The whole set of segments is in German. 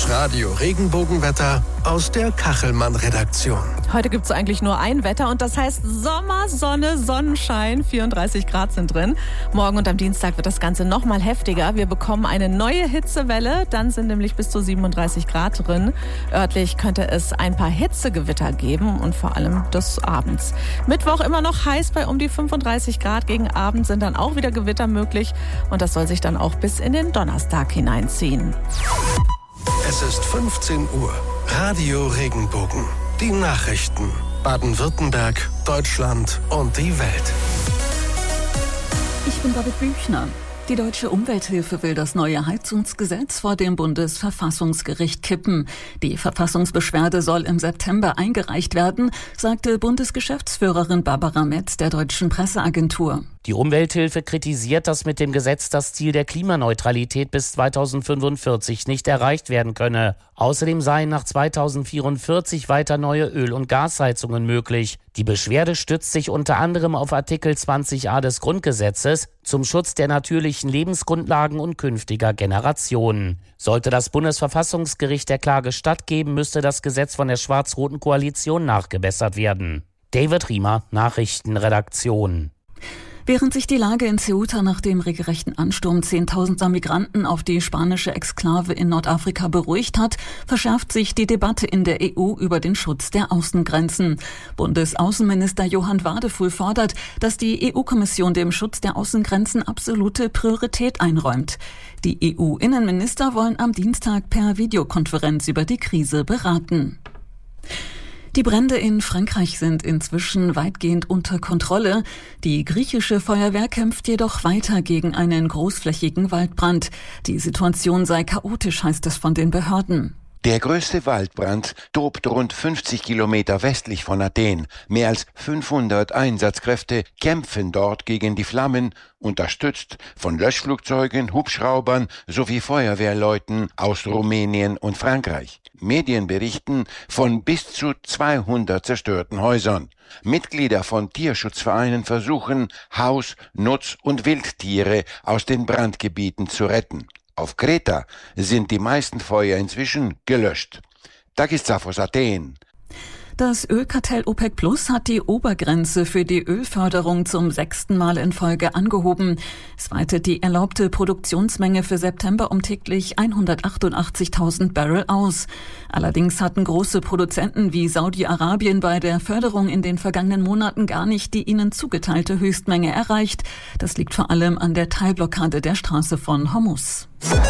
Das Radio-Regenbogenwetter aus der Kachelmann-Redaktion. Heute gibt es eigentlich nur ein Wetter und das heißt Sommer, Sonne, Sonnenschein. 34 Grad sind drin. Morgen und am Dienstag wird das Ganze noch mal heftiger. Wir bekommen eine neue Hitzewelle. Dann sind nämlich bis zu 37 Grad drin. Örtlich könnte es ein paar Hitzegewitter geben und vor allem des Abends. Mittwoch immer noch heiß bei um die 35 Grad. Gegen Abend sind dann auch wieder Gewitter möglich. Und das soll sich dann auch bis in den Donnerstag hineinziehen. Es ist 15 Uhr. Radio Regenbogen. Die Nachrichten. Baden-Württemberg, Deutschland und die Welt. Ich bin David Büchner. Die Deutsche Umwelthilfe will das neue Heizungsgesetz vor dem Bundesverfassungsgericht kippen. Die Verfassungsbeschwerde soll im September eingereicht werden, sagte Bundesgeschäftsführerin Barbara Metz der Deutschen Presseagentur. Die Umwelthilfe kritisiert, dass mit dem Gesetz das Ziel der Klimaneutralität bis 2045 nicht erreicht werden könne. Außerdem seien nach 2044 weiter neue Öl- und Gasheizungen möglich. Die Beschwerde stützt sich unter anderem auf Artikel 20a des Grundgesetzes zum Schutz der natürlichen Lebensgrundlagen und künftiger Generationen. Sollte das Bundesverfassungsgericht der Klage stattgeben, müsste das Gesetz von der schwarz-roten Koalition nachgebessert werden. David Riemer, Nachrichtenredaktion. Während sich die Lage in Ceuta nach dem regelrechten Ansturm 10.000er Migranten auf die spanische Exklave in Nordafrika beruhigt hat, verschärft sich die Debatte in der EU über den Schutz der Außengrenzen. Bundesaußenminister Johann Wadefuhl fordert, dass die EU-Kommission dem Schutz der Außengrenzen absolute Priorität einräumt. Die EU-Innenminister wollen am Dienstag per Videokonferenz über die Krise beraten. Die Brände in Frankreich sind inzwischen weitgehend unter Kontrolle. Die griechische Feuerwehr kämpft jedoch weiter gegen einen großflächigen Waldbrand. Die Situation sei chaotisch, heißt es von den Behörden. Der größte Waldbrand tobt rund 50 Kilometer westlich von Athen. Mehr als 500 Einsatzkräfte kämpfen dort gegen die Flammen, unterstützt von Löschflugzeugen, Hubschraubern sowie Feuerwehrleuten aus Rumänien und Frankreich. Medien berichten von bis zu 200 zerstörten Häusern. Mitglieder von Tierschutzvereinen versuchen, Haus-, Nutz- und Wildtiere aus den Brandgebieten zu retten. Auf Kreta sind die meisten Feuer inzwischen gelöscht. Takis Tsafos, Athen. Das Ölkartell OPEC Plus hat die Obergrenze für die Ölförderung zum 6. Mal in Folge angehoben. Es weitet die erlaubte Produktionsmenge für September um täglich 188.000 Barrel aus. Allerdings hatten große Produzenten wie Saudi-Arabien bei der Förderung in den vergangenen Monaten gar nicht die ihnen zugeteilte Höchstmenge erreicht. Das liegt vor allem an der Teilblockade der Straße von Hormuz.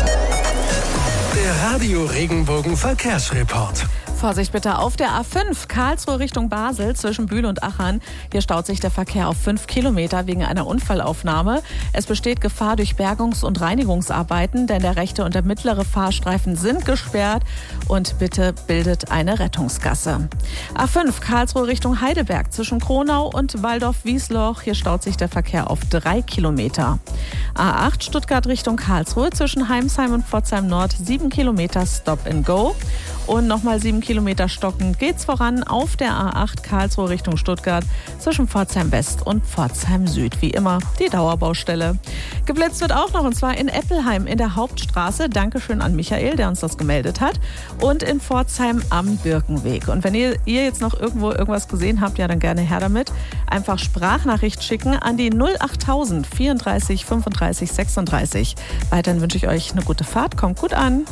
Der Radio Regenbogen Verkehrsreport. Vorsicht bitte auf der A5 Karlsruhe Richtung Basel zwischen Bühl und Achern. Hier staut sich der Verkehr auf 5 Kilometer wegen einer Unfallaufnahme. Es besteht Gefahr durch Bergungs- und Reinigungsarbeiten, denn der rechte und der mittlere Fahrstreifen sind gesperrt und bitte bildet eine Rettungsgasse. A5 Karlsruhe Richtung Heidelberg zwischen Kronau und Waldorf-Wiesloch. Hier staut sich der Verkehr auf 3 Kilometer. A8 Stuttgart Richtung Karlsruhe zwischen Heimsheim und Pforzheim Nord 7 Kilometer Stop and Go. Und nochmal 7 Kilometer stockend geht's voran auf der A8 Karlsruhe Richtung Stuttgart zwischen Pforzheim West und Pforzheim Süd. Wie immer die Dauerbaustelle. Geblitzt wird auch noch und zwar in Eppelheim in der Hauptstraße. Dankeschön an Michael, der uns das gemeldet hat. Und in Pforzheim am Birkenweg. Und wenn ihr jetzt noch irgendwo irgendwas gesehen habt, ja dann gerne her damit. Einfach Sprachnachricht schicken an die 08000 34 35 36. Weiterhin wünsche ich euch eine gute Fahrt. Kommt gut an.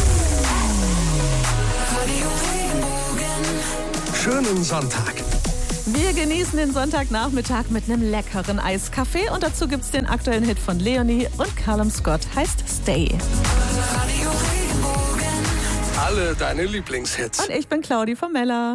Schönen Sonntag. Wir genießen den Sonntagnachmittag mit einem leckeren Eiskaffee und dazu gibt's den aktuellen Hit von Leonie und Callum Scott, heißt Stay. Alle deine Lieblingshits. Und ich bin Claudi von Mella.